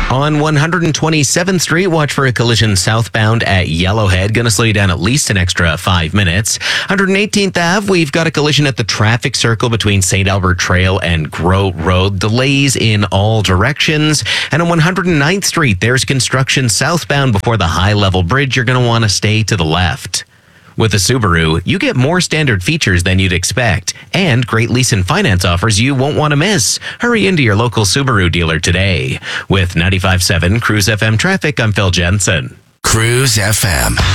On 127th Street, watch for a collision southbound at Yellowhead. Going to slow you down at least an extra 5 minutes. 118th Ave, we've got a collision at the traffic circle between St. Albert Trail and Grow Road. Delays in all directions. And on 109th Street, there's construction southbound before the high-level bridge. You're going to want to stay to the left. With a Subaru, you get more standard features than you'd expect, and great lease and finance offers you won't want to miss. Hurry into your local Subaru dealer today. With 95.7 Cruise FM traffic, I'm Phil Jensen. Cruise FM.